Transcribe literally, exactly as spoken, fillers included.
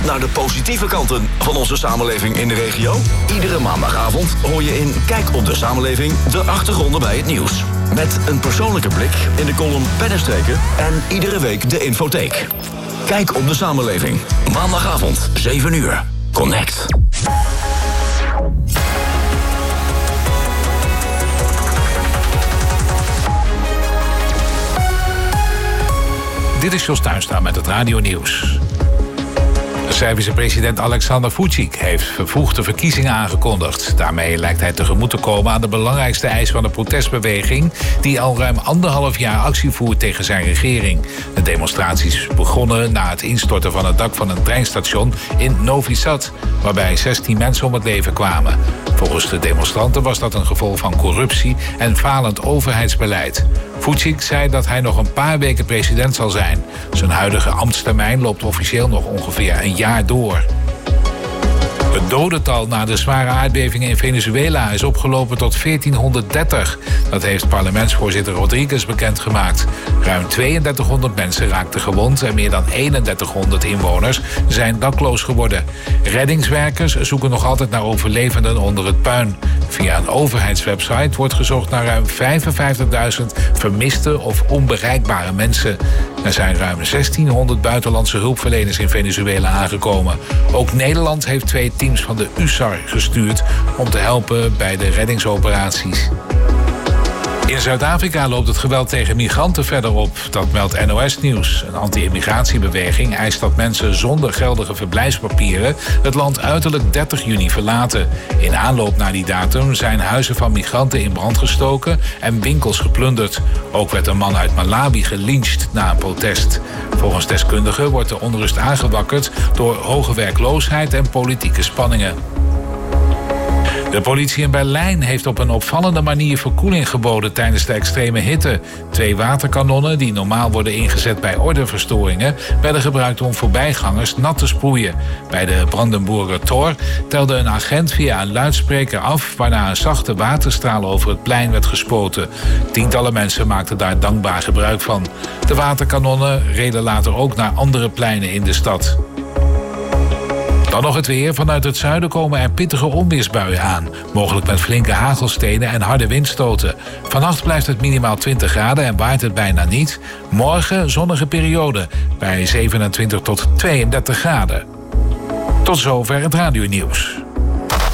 naar de positieve kanten van onze samenleving in de regio? Iedere maandagavond hoor je in Kijk op de Samenleving de achtergronden bij het nieuws. Met een persoonlijke blik in de column Pennenstreken en iedere week de infotheek. Kijk op de Samenleving. Maandagavond, zeven uur. Connect. Dit is Jos Tuinstra met het Radio Nieuws. De Servische president Aleksandar Vučić heeft vervroegde verkiezingen aangekondigd. Daarmee lijkt hij tegemoet te komen aan de belangrijkste eis van de protestbeweging, die al ruim anderhalf jaar actie voert tegen zijn regering. De demonstraties begonnen na het instorten van het dak van een treinstation in Novi Sad, waarbij zestien mensen om het leven kwamen. Volgens de demonstranten was dat een gevolg van corruptie en falend overheidsbeleid. Vučić zei dat hij nog een paar weken president zal zijn. Zijn huidige ambtstermijn loopt officieel nog ongeveer een jaar door. Het dodental na de zware aardbevingen in Venezuela is opgelopen tot veertienhonderddertig. Dat heeft parlementsvoorzitter Rodriguez bekendgemaakt. Ruim tweeëndertighonderd mensen raakten gewond en meer dan eenendertighonderd inwoners zijn dakloos geworden. Reddingswerkers zoeken nog altijd naar overlevenden onder het puin. Via een overheidswebsite wordt gezocht naar ruim vijfenvijftigduizend vermiste of onbereikbare mensen. Er zijn ruim zestienhonderd buitenlandse hulpverleners in Venezuela aangekomen. Ook Nederland heeft twee teams van de U S A R gestuurd om te helpen bij de reddingsoperaties. In Zuid-Afrika loopt het geweld tegen migranten verder op. Dat meldt N O S Nieuws. Een anti-immigratiebeweging eist dat mensen zonder geldige verblijfspapieren het land uiterlijk dertig juni verlaten. In aanloop naar die datum zijn huizen van migranten in brand gestoken en winkels geplunderd. Ook werd een man uit Malawi gelyncht na een protest. Volgens deskundigen wordt de onrust aangewakkerd door hoge werkloosheid en politieke spanningen. De politie in Berlijn heeft op een opvallende manier verkoeling geboden tijdens de extreme hitte. Twee waterkanonnen, die normaal worden ingezet bij ordeverstoringen, werden gebruikt om voorbijgangers nat te sproeien. Bij de Brandenburger Tor telde een agent via een luidspreker af, waarna een zachte waterstraal over het plein werd gespoten. Tientallen mensen maakten daar dankbaar gebruik van. De waterkanonnen reden later ook naar andere pleinen in de stad. Dan nog het weer. Vanuit het zuiden komen er pittige onweersbuien aan. Mogelijk met flinke hagelstenen en harde windstoten. Vannacht blijft het minimaal twintig graden en waait het bijna niet. Morgen zonnige periode bij zevenentwintig tot tweeëndertig graden. Tot zover het radionieuws.